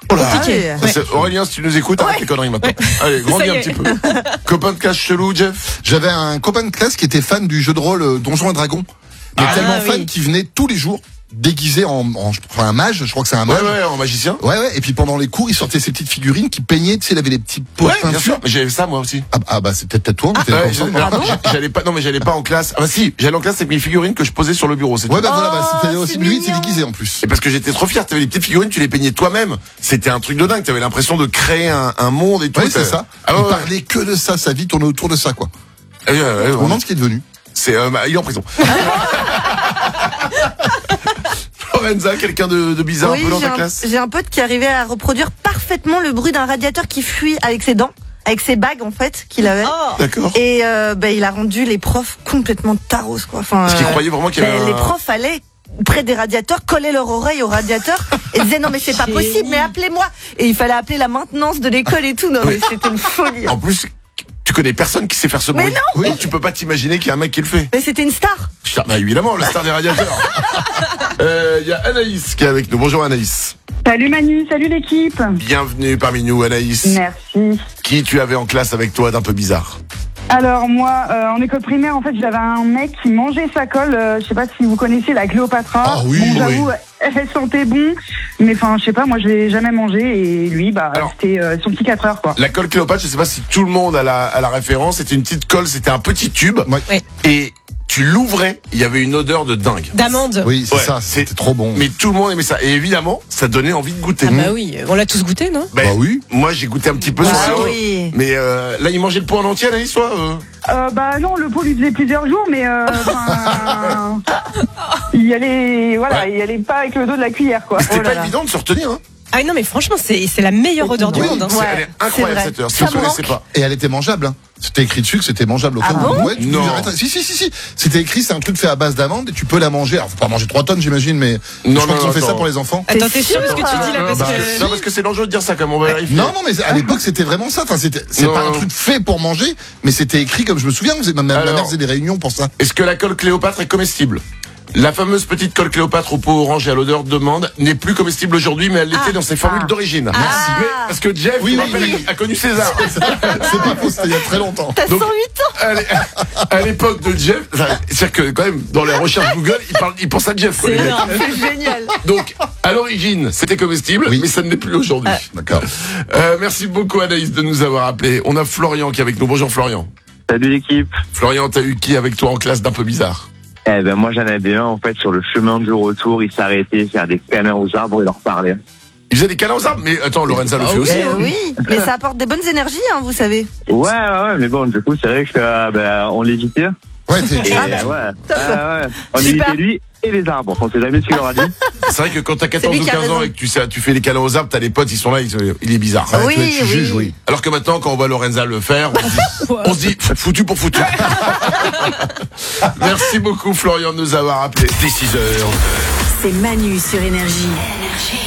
Oh là, compliqué. Aurélien, si tu nous écoutes, arrête les conneries maintenant. Allez, grandis un petit peu. Copain de classe chelou, Jeff. J'avais un copain de classe qui était fan du jeu de rôle Donjons et Dragons. Mais tellement fan qu'il venait tous les jours déguisé un mage, je crois que c'est un mage. Ouais, en magicien. Ouais, et puis pendant les cours, il sortait ses petites figurines qui peignaient, tu sais, il avait des petits pots de bien peinture. sûr. Mais j'avais ça, moi aussi. Bah, c'est peut-être toi, mais j'allais pas en classe. Ah, bah, si, j'allais en classe avec mes figurines que je posais sur le bureau. Ouais, bah, voilà, c'était aussi, lui, il s'est déguisé, en plus. Et parce que j'étais trop fier, t'avais des petites figurines, tu les peignais toi-même. C'était un truc de dingue, t'avais l'impression de créer un monde et tout. Ouais, c'est ça. Il parlait que de ça, sa vie tournait autour de ça, quoi. On se demande ce qu'il est devenu. Il est en prison. Lorenza, quelqu'un de bizarre un peu dans ta classe? J'ai un pote qui arrivait à reproduire parfaitement le bruit d'un radiateur qui fuit avec ses dents, avec ses bagues en fait qu'il avait. D'accord. Et il a rendu les profs complètement taros quoi. Enfin, parce qu'il croyait vraiment qu'il y avait les profs allaient près des radiateurs, coller leur oreille au radiateur et disaient non mais c'est pas possible, mais appelez-moi. Et il fallait appeler la maintenance de l'école et tout. Non mais c'était une folie. En plus, tu connais personne qui sait faire ce bruit. Mais non. Oui, tu peux pas t'imaginer qu'il y a un mec qui le fait. Mais c'était une star. Bah évidemment, la star des radiateurs. Il y a Anaïs qui est avec nous. Bonjour Anaïs. Salut Manu, salut l'équipe. Bienvenue parmi nous Anaïs. Merci. Qui tu avais en classe avec toi d'un peu bizarre? Alors moi, en école primaire, en fait, j'avais un mec qui mangeait sa colle. Je sais pas si vous connaissez la Cléopatra. Ah oui, bon, j'avoue, elle sentait bon, mais enfin, je sais pas, moi, je l'ai jamais mangé et lui, c'était son petit 4 heures, quoi. La colle Cléopâtre, je sais pas si tout le monde a la référence. C'était une petite colle, c'était un petit tube, et tu l'ouvrais, il y avait une odeur de dingue. D'amande. Oui, c'est ça, c'était trop bon. Mais tout le monde aimait ça. Et évidemment, ça donnait envie de goûter. Ah bah oui, on l'a tous goûté, non? Bah oui. Moi, j'ai goûté un petit peu. Oui. Mais là, il mangeait le pot en entier, Anaïs, toi Bah non, le pot lui faisait plusieurs jours, mais il allait, il allait pas avec le dos de la cuillère, quoi. C'était pas évident de se retenir, hein. Ah non mais franchement c'est la meilleure odeur du monde. Hein. Elle est incroyable cette heure. Si vous ne connaissez pas. Et elle était mangeable, hein. C'était écrit dessus que c'était mangeable au cas où. Ouais, non. Si. C'était écrit, c'est un truc fait à base d'amande et tu peux la manger. Alors, faut pas manger 3 tonnes, j'imagine, mais je crois qu'ils ont fait ça pour les enfants. Attends, t'es sûr de ce que tu dis là? Parce que c'est dangereux de dire ça comme on va vérifier. Non, mais à l'époque, c'était vraiment ça. Enfin, c'est pas un truc fait pour manger, mais c'était écrit comme je me souviens. Ma mère faisait des réunions pour ça. Est-ce que la colle Cléopâtre est commercible? La fameuse petite colle Cléopâtre au pot orange et à l'odeur d'amande n'est plus comestible aujourd'hui, mais elle l'était dans ses formules d'origine. Merci. Mais parce que Jeff, a connu César. C'est pas faux, c'était il y a très longtemps. T'as 108 ans. À l'époque de Jeff, c'est-à-dire que quand même, dans les recherches Google, il pense à Jeff. C'est énorme, c'est génial. Donc, à l'origine, c'était comestible, mais ça ne l'est plus aujourd'hui. D'accord. Merci beaucoup Anaïs de nous avoir appelés. On a Florian qui est avec nous. Bonjour Florian. Salut l'équipe. Florian, t'as eu qui avec toi en classe d'un peu bizarre? Moi j'en avais un en fait sur le chemin du retour, il s'arrêtait, faire des câlins aux arbres et leur parler. Il faisait des câlins aux arbres? Mais attends, Lorenza le fait aussi. Oui, mais ça apporte des bonnes énergies, hein, vous savez. Ouais, mais bon, du coup c'est vrai que on l'évitait. Ouais, on évitait lui et les arbres, on sait jamais ce qu'il leur a dit. C'est vrai que quand t'as 14 ou 15 ans et que tu fais les câlins aux arbres, t'as les potes, ils sont là, il est bizarre. Tu juges, oui. Alors que maintenant, quand on voit Lorenza le faire, on se dit foutu pour foutu. Merci beaucoup Florian de nous avoir appelés. Dès 6h. C'est Manu sur Énergie.